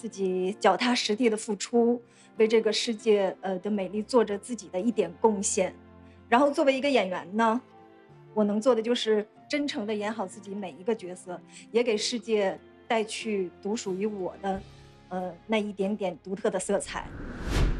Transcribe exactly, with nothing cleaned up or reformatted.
自己脚踏实地的付出，为这个世界呃的美丽做着自己的一点贡献。然后作为一个演员呢，我能做的就是真诚的演好自己每一个角色，也给世界带去独属于我的呃那一点点独特的色彩。